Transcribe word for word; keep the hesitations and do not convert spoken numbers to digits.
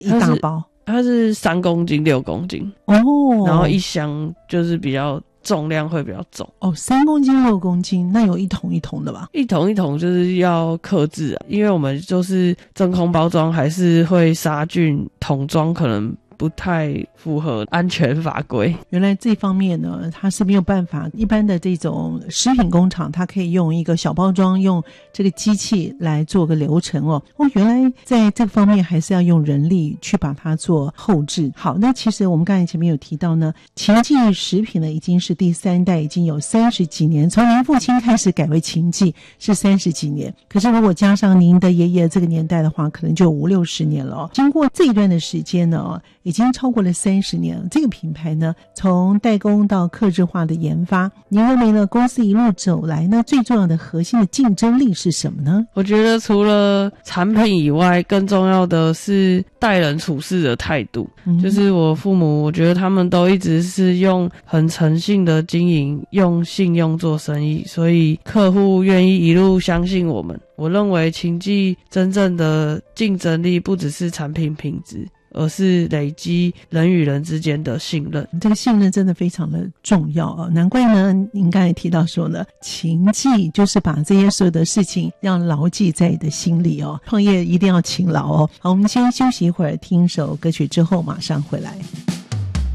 一大包？ 它是三公斤、六公斤哦， 然后一箱就是比较重量会比较重哦，三公斤、六公斤，那有一桶一桶的吧？ 一桶一桶就是要克制啊，因为我们就是真空包装，还是会杀菌，桶装可能不太符合安全法规。 原来这方面呢，它是没有办法，一般的这种食品工厂，它可以用一个小包装，用这个机器来做个流程哦。哦，原来在这方面还是要用人力去把它做后置。好，那其实我们刚才前面有提到呢，秦记食品呢已经是第三代，已经有三十几年，从您父亲开始改为秦记是三十几年，可是如果加上您的爷爷这个年代的话，可能就五六十年了哦。经过这一段的时间呢，已经超过了三十年了。这个品牌呢，从代工到客制化的研发，您认为呢？公司一路走来呢，最重要的核心的竞争力是什么呢？ 我觉得除了产品以外，更重要的是待人处事的态度。嗯、就是我父母，我觉得他们都一直是用很诚信的经营，用信用做生意，所以客户愿意一路相信我们。我认为秦记真正的竞争力不只是产品品质，而是累积人与人之间的信任。 这个信任真的非常的重要啊！难怪呢，您刚才提到说呢，勤记就是把这些所有的事情要牢记在你的心里哦。创业一定要勤劳哦。好，我们先休息一会儿，听首歌曲之后马上回来。